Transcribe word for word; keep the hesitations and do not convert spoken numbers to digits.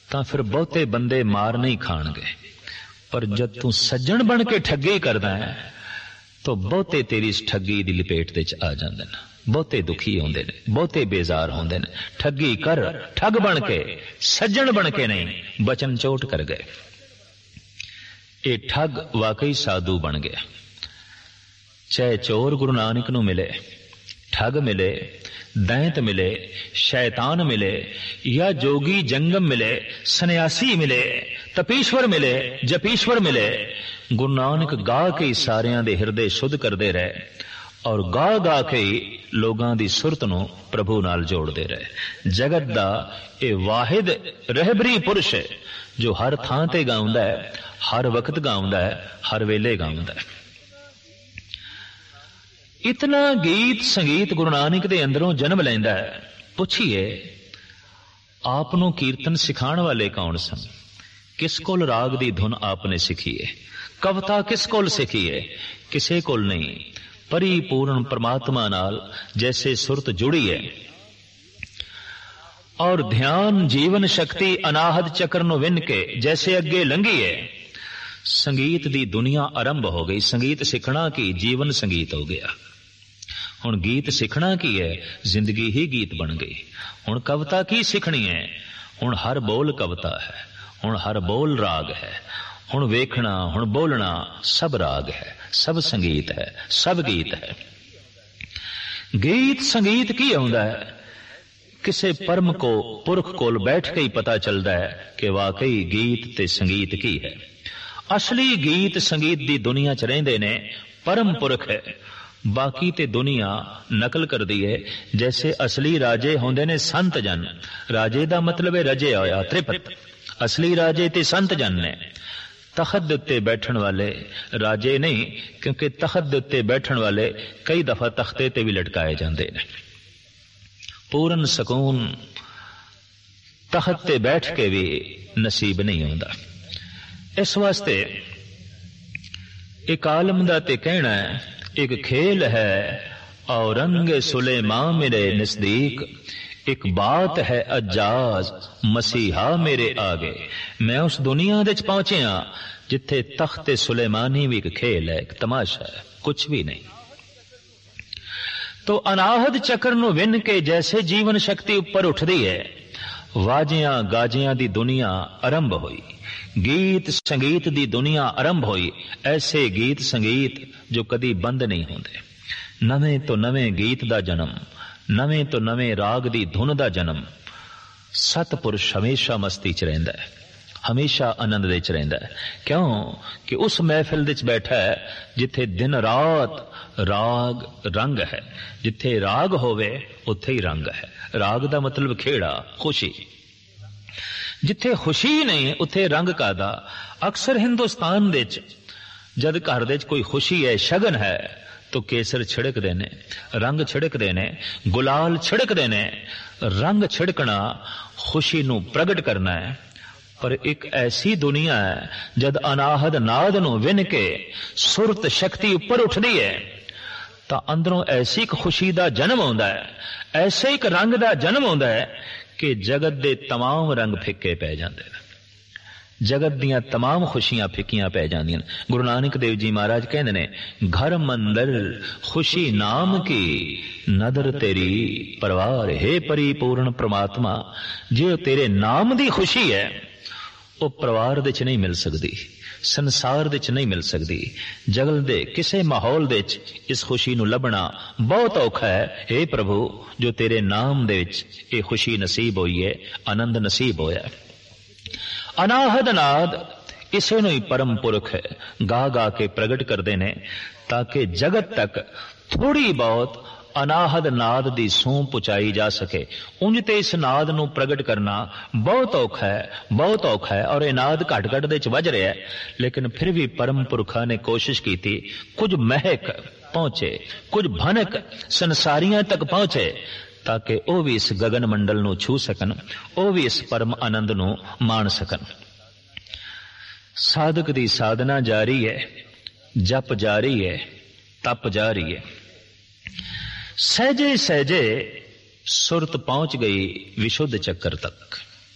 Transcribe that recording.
ਤਾਂ ਫਿਰ ਬਹੁਤੇ ਬੰਦੇ ਮਾਰ ਨਹੀਂ ਖਾਣਗੇ। ਪਰ ਜਦ ਤੂੰ ਸੱਜਣ ਬਣ ਕੇ ਠੱਗੀ ਕਰਦਾ ਹੈ ਤਾਂ ਬਹੁਤੇ ਤੇਰੀ ਇਸ ਠੱਗੀ ਦੀ ਲਪੇਟ ਦੇ ਚ ਆ ਜਾਂਦੇ ਨੇ, ਬਹੁਤੇ ਦੁਖੀ ਹੁੰਦੇ ਨੇ, ਬਹੁਤੇ ਬੇਜ਼ਾਰ ਹੁੰਦੇ ਨੇ। ਠੱਗੀ ਕਰ ਠੱਗ ਬਣ ਕੇ, ਸੱਜਣ ਬਣ ਕੇ ਨਹੀਂ। ਬਚਨ ਚੋਟ ਕਰ ਗਏ। ਇਹ ਠੱਗ ਵਾਕਈ ਸਾਧੂ ਬਣ ਗਿਆ। ਚਾਹੇ ਚੋਰ ਗੁਰੂ ਨਾਨਕ ਨੂੰ ਮਿਲੇ, ਠੱਗ ਮਿਲੇ, दैंत मिले, शैतान मिले, या जोगी जंगम मिले, सन्यासी मिले, तपीश्वर मिले, जपीश्वर मिले, गुरु नानक गा के सारियां दे हिरदे शुद्ध करते रहे और गा गा के लोगां दी सुरत नूं प्रभु नाल जोड़ते रहे। जगत दा ये वाहिद रहबरी पुरुष है जो हर थां ते गाउंदा है, हर वक्त गाउंदा है, हर वेले गाउंदा है। इतना गीत संगीत गुरु नानक दे अंदरों जन्म लैंदा है। पुछिए आप नूं कीर्तन सिखाण वाले कौन सन? किस कोल राग दी धुन आपने सीखी है? कविता किस कोल सीखी है? किसे कोल नहीं। परिपूर्ण परमात्मा नाल जैसे सुरत जुड़ी है और ध्यान जीवन शक्ति अनाहत चक्र नूं विन के जैसे अगे लंघी है। संगीत दी दुनिया आरंभ हो गई। संगीत सीखना की जीवन संगीत हो गया। हुण गीत सीखना की है, जिंदगी ही गीत बन गई। हुण कविता की सीखनी है, हुण हर बोल कविता है, हुण हर बोल राग है। हुण वेखना, हुण बोलना सब राग है, सब संगीत है, सब गीत है। गीत संगीत की आउंदा है? किसे परम को पुरख कोल बैठ के ही पता चलता है कि वाकई गीत ते संगीत की है। असली गीत संगीत दी दुनिया च रहिंदे ने परम पुरख है। बाकी ते दुनिया नकल कर दी है। जैसे असली राजे होंदे ने संत जन। राजे दा मतलब है रजे होया, त्रिपत। असली राजे ते संत जन ने। तखत दे उत्ते बैठण वाले राजे नहीं, क्योंकि तखत दे उत्ते बैठण वाले कई दफा तख्ते ते भी लटकाए जांदे ने। पूर्ण सकून तखत ते बैठ के भी नसीब नहीं होंदा। इस वास्ते एक आलम दा ते कहना है, एक खेल है और रंग सुलेमान मेरे नजदीक, एक बात है अजाज मसीहा मेरे आगे। मैं उस दुनिया दे च पहुंचे हां जिथे तख्ते सुलेमानी भी एक खेल है, एक तमाशा है, कुछ भी नहीं। तो अनाहत चक्र नूं विन के जैसे जीवन शक्ति ऊपर उठदी है, वाजियां गाजियां दी दुनिया आरंभ हुई। गीत संगीत दी दुनिया आरंभ हुई। ऐसे गीत संगीत जो कदी बंद नहीं होंदे। नवें तो नवें गीत दा जन्म, नवें तो नवें राग दी धुन दा जन्म। सतपुरुष हमेशा मस्ती च रहिंदा है, हमेशा आनंद दे च रहिंदा है। क्यों कि उस महफिल दे च बैठा है जिथे दिन रात राग रंग है। जिथे राग होवे उत्थे ही रंग है। राग दा मतलब खेड़ा, खुशी। जिथे खुशी नहीं उत्थे रंग कादा। अक्सर हिंदुस्तान दे च जद घर दे च कोई खुशी है, शगन है, तो केसर छिड़क देने, रंग छिड़क देने, गुलाल छिड़क देने। रंग छिड़कना खुशी नू प्रगट करना है। पर एक ऐसी दुनिया है जद अनाहद नाद नू विन के सुरत शक्ति ऊपर उठदी है तां अंदरों ऐसी एक खुशी दा जन्म होंदा है, ऐसे एक रंग दा जन्म होंदा है कि जगत दे तमाम रंग फिक्के पै जांदे ने। जगत दियां तमाम खुशियां फिक्कियां पै जांदियां। गुरु नानक देव जी महाराज कहंदे ने, घर मंदर खुशी नाम की नदर तेरी परवार। हे परिपूर्ण परमात्मा, जे तेरे नाम दी खुशी है वो परिवार दे च नहीं मिल सकती, संसार दे च नहीं मिल सकती। जगल दे किसे माहौल दे च इस खुशी नू लभना बहुत औखा है। हे प्रभु, जो तेरे नाम दे विच ये खुशी नसीब हुई है, आनंद नसीब होया। अनाहद नाद इसे नू ही परम पुरख है गा गा के प्रगट करते ने, ताकि जगत तक थोड़ी बहुत अनाहद नाद दी सूह पहुंचाई जा सके। उंज ते इस नाद नू प्रगट करना बहुत औखा है, बहुत औखा है। और यह नाद घट घट दे च वज रहा है, लेकिन फिर भी परम पुरखा ने कोशिश की थी कुछ महक पहुंचे, कुछ भनक संसारियां तक पहुंचे, ताकि वह भी इस गगन मंडल नू छू सकन, वह भी इस परम आनंद नू मान सकन। साधक दी साधना जारी है, जप जारी है, तप जारी है। सहजे सहजे सुरत पहुंच गई विशुद्ध चक्कर तक।